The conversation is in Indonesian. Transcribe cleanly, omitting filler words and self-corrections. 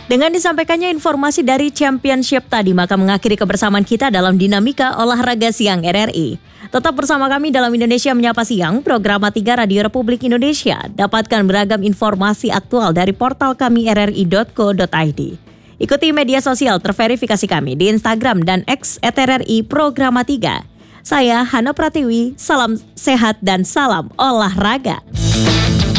Dengan disampaikannya informasi dari Championship tadi, maka mengakhiri kebersamaan kita dalam Dinamika Olahraga Siang RRI. Tetap bersama kami dalam Indonesia Menyapa Siang, program 3 Radio Republik Indonesia. Dapatkan beragam informasi aktual dari portal kami rri.co.id. Ikuti media sosial terverifikasi kami di Instagram dan X @RRI Programa 3. Saya Hana Pratiwi, salam sehat dan salam olahraga.